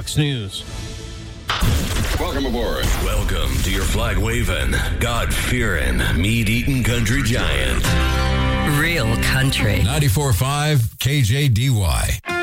Fox News. Welcome aboard. Welcome to your flag-waving, God-fearing, meat-eating country giant. Real country. 94.5 KJDY.